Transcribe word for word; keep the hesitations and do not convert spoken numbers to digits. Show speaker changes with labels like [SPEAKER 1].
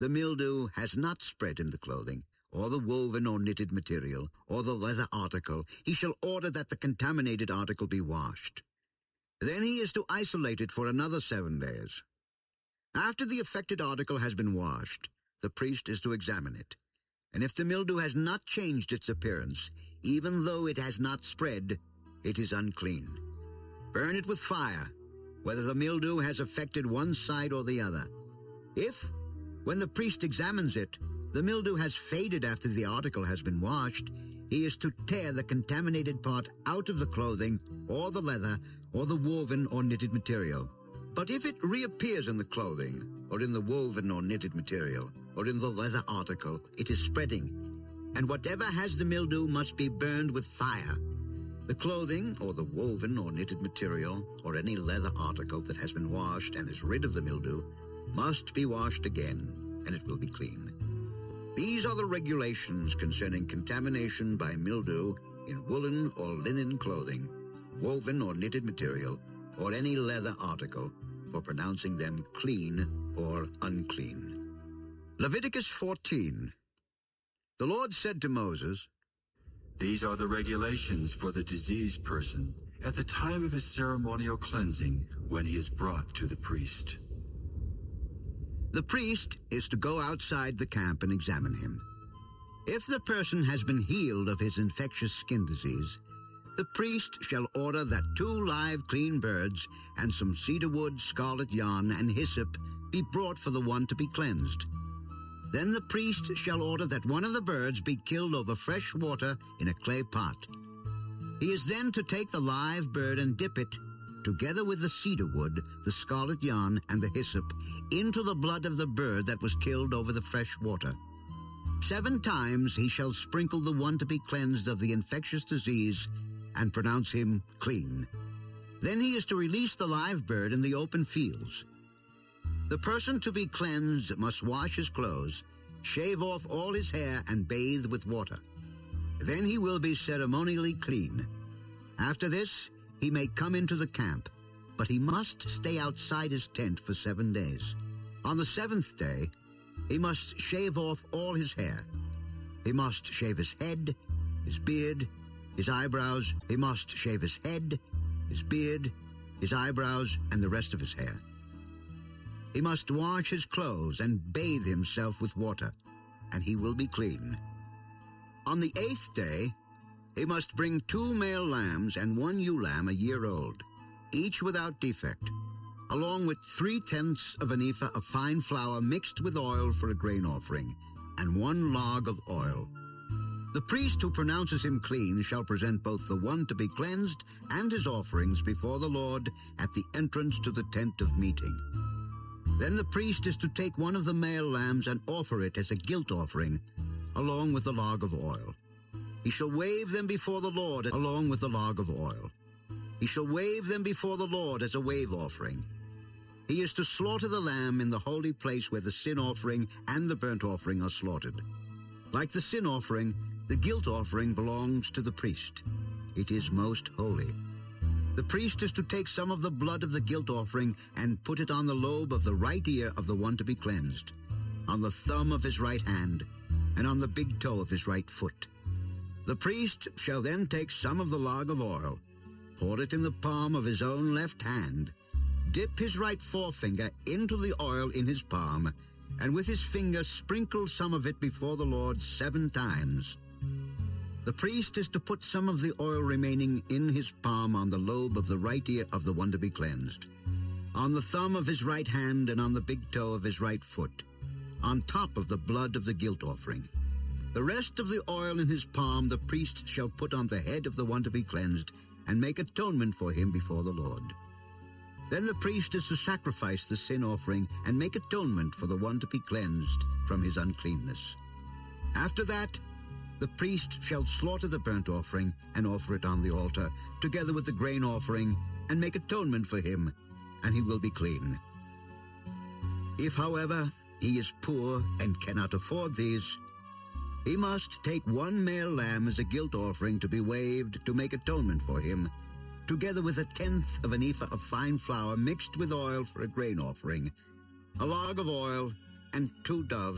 [SPEAKER 1] the mildew has not spread in the clothing, or the woven or knitted material, or the leather article, he shall order that the contaminated article be washed. Then he is to isolate it for another seven days. After the affected article has been washed, the priest is to examine it. And if the mildew has not changed its appearance, even though it has not spread, it is unclean. Burn it with fire, whether the mildew has affected one side or the other. If, when the priest examines it, the mildew has faded after the article has been washed, he is to tear the contaminated part out of the clothing, or the leather, or the woven or knitted material. But if it reappears in the clothing, or in the woven or knitted material, or in the leather article, it is spreading, and whatever has the mildew must be burned with fire. The clothing, or the woven or knitted material, or any leather article that has been washed and is rid of the mildew, must be washed again, and it will be clean. These are the regulations concerning contamination by mildew in woolen or linen clothing, woven or knitted material, or any leather article, for pronouncing them clean or unclean. Leviticus fourteen. The Lord said to Moses,
[SPEAKER 2] These are the regulations for the diseased person at the time of his ceremonial cleansing when he is brought to the priest.
[SPEAKER 1] The priest is to go outside the camp and examine him. If the person has been healed of his infectious skin disease, the priest shall order that two live clean birds and some cedar wood, scarlet yarn, and hyssop be brought for the one to be cleansed. Then the priest shall order that one of the birds be killed over fresh water in a clay pot. He is then to take the live bird and dip it, together with the cedar wood, the scarlet yarn, and the hyssop, into the blood of the bird that was killed over the fresh water. Seven times he shall sprinkle the one to be cleansed of the infectious disease and pronounce him clean. Then he is to release the live bird in the open fields. The person to be cleansed must wash his clothes, shave off all his hair, and bathe with water. Then he will be ceremonially clean. After this, he may come into the camp, but he must stay outside his tent for seven days. On the seventh day, he must shave off all his hair. He must shave his head, his beard, his eyebrows. He must shave his head, his beard, his eyebrows, and the rest of his hair. He must wash his clothes and bathe himself with water, and he will be clean. On the eighth day, he must bring two male lambs and one ewe lamb a year old, each without defect, along with three-tenths of an ephah of fine flour mixed with oil for a grain offering, and one log of oil. The priest who pronounces him clean shall present both the one to be cleansed and his offerings before the Lord at the entrance to the tent of meeting. Then the priest is to take one of the male lambs and offer it as a guilt offering, along with the log of oil. He shall wave them before the Lord along with the log of oil. He shall wave them before the Lord as a wave offering. He is to slaughter the lamb in the holy place where the sin offering and the burnt offering are slaughtered. Like the sin offering, the guilt offering belongs to the priest. It is most holy. The priest is to take some of the blood of the guilt offering and put it on the lobe of the right ear of the one to be cleansed, on the thumb of his right hand, and on the big toe of his right foot. The priest shall then take some of the log of oil, pour it in the palm of his own left hand, dip his right forefinger into the oil in his palm, and with his finger sprinkle some of it before the Lord seven times. The priest is to put some of the oil remaining in his palm on the lobe of the right ear of the one to be cleansed, on the thumb of his right hand, and on the big toe of his right foot, on top of the blood of the guilt offering. The rest of the oil in his palm the priest shall put on the head of the one to be cleansed, and make atonement for him before the Lord. Then the priest is to sacrifice the sin offering and make atonement for the one to be cleansed from his uncleanness. After that, the priest shall slaughter the burnt offering and offer it on the altar, together with the grain offering, and make atonement for him, and he will be clean. If, however, he is poor and cannot afford these, he must take one male lamb as a guilt offering to be waved to make atonement for him, together with a tenth of an ephah of fine flour mixed with oil for a grain offering, a log of oil, and two doves